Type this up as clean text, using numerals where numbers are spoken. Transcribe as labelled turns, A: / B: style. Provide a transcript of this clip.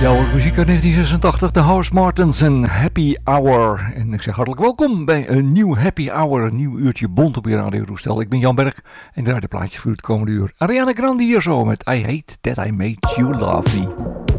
A: Ja hoor, muziek uit 1986, de Horace Martins en Happy Hour. En ik zeg hartelijk welkom bij een nieuw Happy Hour, een nieuw uurtje bond op je radiotoestel. Ik ben Jan Berg en draai de plaatjes voor het komende uur. Ariana Grande hier zo met I Hate That I Made You Love Me.